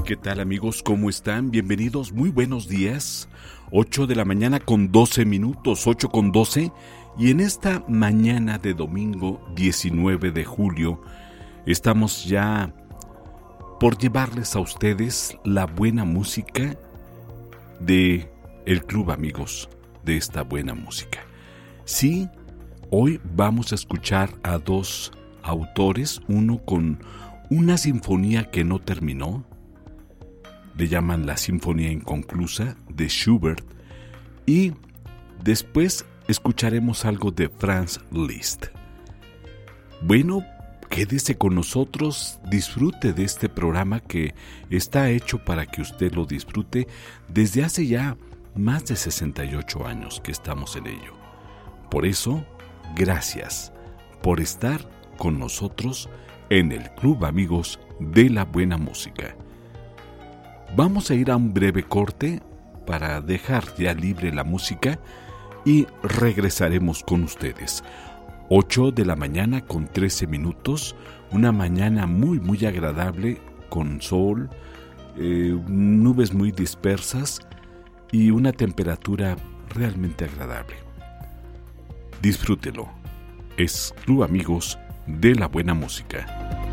¿Qué tal, amigos? ¿Cómo están? Bienvenidos, muy buenos días. 8 de la mañana con 12 minutos, 8 con 12. Y en esta mañana de domingo 19 de julio, estamos ya por llevarles a ustedes la buena música de el Club Amigos de esta buena música. Sí, hoy vamos a escuchar a dos autores, uno con una sinfonía que no terminó, le llaman la Sinfonía Inconclusa de Schubert, y después escucharemos algo de Franz Liszt. Bueno, quédese con nosotros, disfrute de este programa que está hecho para que usted lo disfrute desde hace ya más de 68 años que estamos en ello. Por eso, gracias por estar con nosotros en el Club Amigos de la Buena Música. Vamos a ir a un breve corte para dejar ya libre la música y regresaremos con ustedes. 8 de la mañana con 13 minutos, una mañana muy agradable con sol, nubes muy dispersas y una temperatura realmente agradable. Disfrútelo. Es Club Amigos de la Buena Música.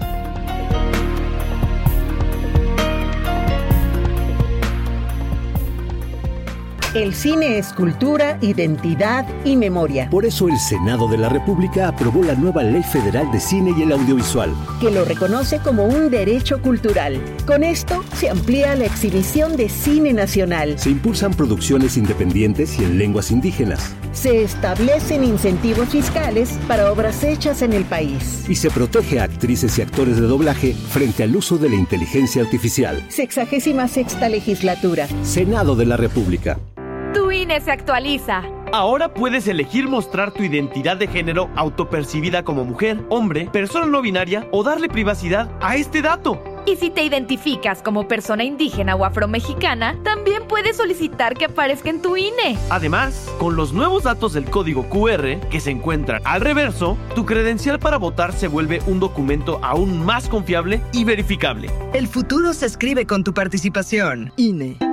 El cine es cultura, identidad y memoria. Por eso el Senado de la República aprobó la nueva Ley Federal de Cine y el Audiovisual, que lo reconoce como un derecho cultural. Con esto se amplía la exhibición de cine nacional. Se impulsan producciones independientes y en lenguas indígenas. Se establecen incentivos fiscales para obras hechas en el país. Y se protege a actrices y actores de doblaje frente al uso de la inteligencia artificial. 66ª legislatura. Senado de la República. Tu INE se actualiza. Ahora puedes elegir mostrar tu identidad de género autopercibida como mujer, hombre, persona no binaria o darle privacidad a este dato. Y si te identificas como persona indígena o afromexicana, también puedes solicitar que aparezca en tu INE. Además, con los nuevos datos del código QR que se encuentran al reverso, tu credencial para votar se vuelve un documento aún más confiable y verificable. El futuro se escribe con tu participación. INE.